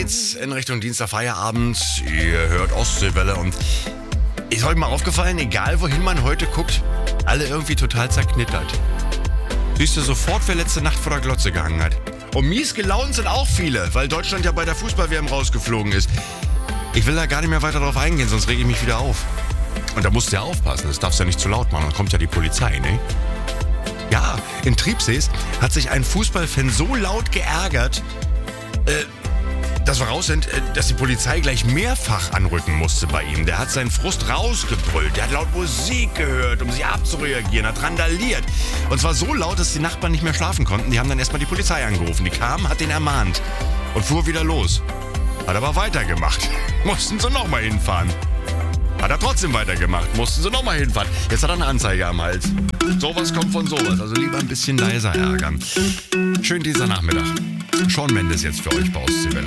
geht's in Richtung Dienstag-Feierabend. Ihr hört Ostseewelle und ist euch mal aufgefallen, egal wohin man heute guckt, alle irgendwie total zerknittert. Siehst du sofort, wer letzte Nacht vor der Glotze gehangen hat. Und mies gelaunt sind auch viele, weil Deutschland ja bei der Fußball-WM rausgeflogen ist. Ich will da gar nicht mehr weiter drauf eingehen, sonst rege ich mich wieder auf. Und da musst du ja aufpassen, das darfst du ja nicht zu laut machen, dann kommt ja die Polizei, ne? Ja, in Triebsees hat sich ein Fußballfan so laut geärgert, dass wir raus sind, dass die Polizei gleich mehrfach anrücken musste bei ihm. Der hat seinen Frust rausgebrüllt, der hat laut Musik gehört, um sich abzureagieren, hat randaliert. Und zwar so laut, dass die Nachbarn nicht mehr schlafen konnten. Die haben dann erstmal die Polizei angerufen. Die kam, hat den ermahnt und fuhr wieder los. Hat aber weitergemacht. Mussten sie nochmal hinfahren. Hat er trotzdem weitergemacht. Mussten sie nochmal hinfahren. Jetzt hat er eine Anzeige am Hals. Sowas kommt von sowas. Also lieber ein bisschen leiser ärgern. Schön dieser Nachmittag. Shawn Mendes jetzt für euch bei Ostseewelle.